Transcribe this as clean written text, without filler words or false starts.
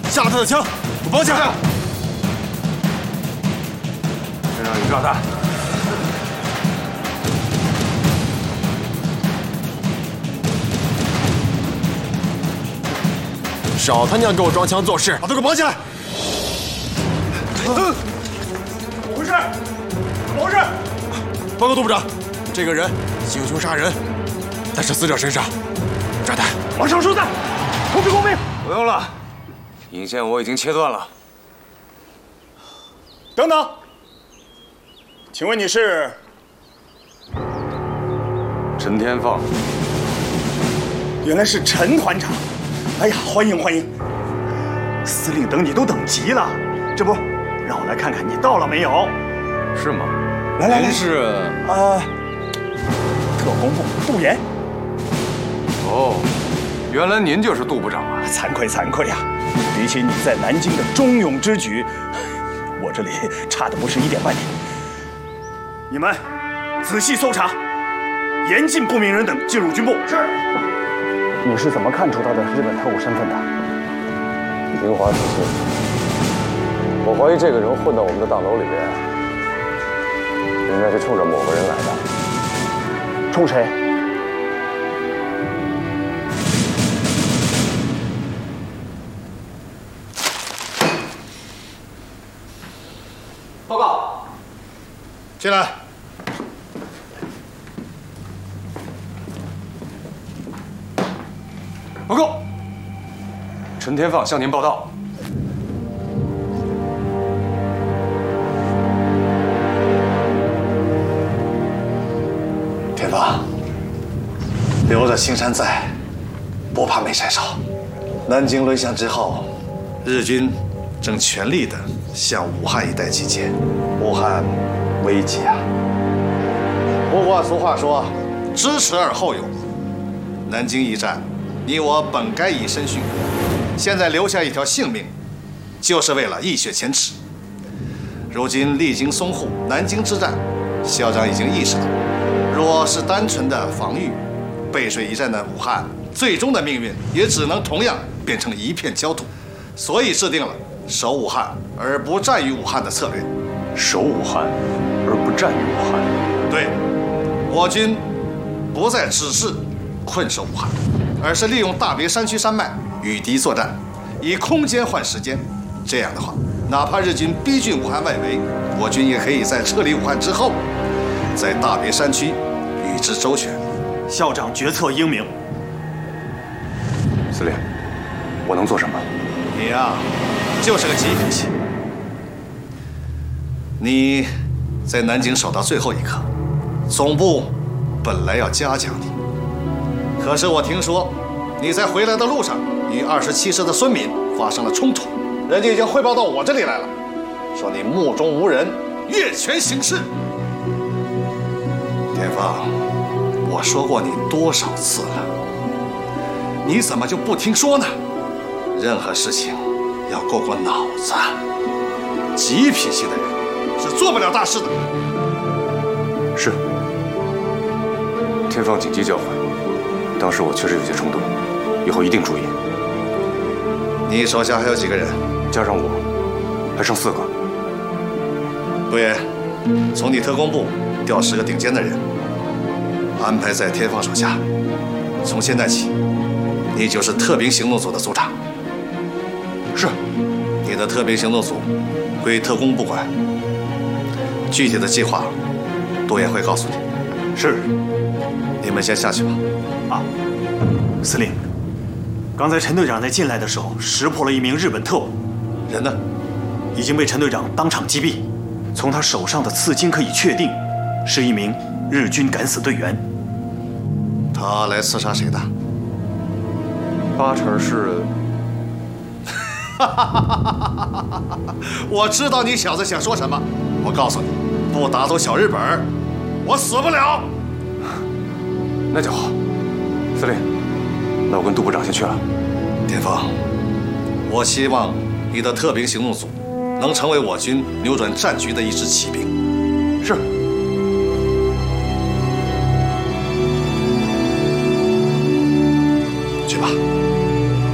下了他的枪，绑起来。 身上有炸弹。 少他娘给我装腔作势，把他给我绑起来！ 怎么回事？怎么回事？ 报告杜部长，这个人行凶杀人，但是死者身上有炸弹。 马上收弹，通知工兵。 不用了，引线我已经切断了。 等等，请问你是？ 陈天放。 原来是陈团长。哎呀，欢迎欢迎！司令等你都等急了，这不，让我来看看你到了没有？ 是吗？ 来来来， 您是特工部杜岩。 哦，原来您就是杜部长啊！ 惭愧惭愧呀，比起你在南京的忠勇之举，我这里差的不是一点半点。你们仔细搜查，严禁不明人等进入军部。是。你是怎么看出他的日本特务身份的？ 云华仔细，我怀疑这个人混到我们的大楼里边，应该是冲着某个人来的。 冲谁？ 报告。进来。报告。 陈天放向您报道。 天放，留着青山在，不怕没柴烧。南京沦陷之后，日军正全力地向武汉一带集结，武汉危急啊！不过俗话说，知耻而后勇。南京一战，你我本该以身殉国，现在留下一条性命，就是为了一雪前耻。如今历经淞沪、南京之战，校长已经意识到，若是单纯的防御，背水一战的武汉，最终的命运也只能同样变成一片焦土。所以制定了守武汉而不战于武汉的策略。 守武汉而不战于武汉。 对，我军不再只是困守武汉，而是利用大别山区山脉与敌作战，以空间换时间。这样的话，哪怕日军逼近武汉外围，我军也可以在撤离武汉之后，在大别山区与之周旋。 校长决策英明。 司令，我能做什么？ 你呀，就是个急脾气。你在南京守到最后一刻，总部本来要嘉奖你，可是我听说你在回来的路上与27师的孙敏发生了冲突，人家已经汇报到我这里来了，说你目中无人，越权行事。天放，我说过你多少次了，你怎么就不听说呢？任何事情要过过脑子，急脾气的人是做不了大事的。 是。天放紧急教诲，当时我确实有些冲动，以后一定注意。 你手下还有几个人？ 加上我，还剩4个。 杜爷，从你特工部调10个顶尖的人，安排在天放手下。从现在起，你就是特兵行动组的组长。 是。 你的特兵行动组归特工部管，具体的计划，杜爷会告诉你。 是。 你们先下去吧。 啊，司令，刚才陈队长在进来的时候识破了一名日本特务， 人呢？ 已经被陈队长当场击毙。从他手上的刺青可以确定，是一名日军敢死队员。 他来刺杀谁的 ？8成是。 我知道你小子想说什么。我告诉你，不打走小日本，我死不了。 那就好，司令，那我跟杜部长先去了。 天放，我希望你的特兵行动组能成为我军扭转战局的一支骑兵。 是。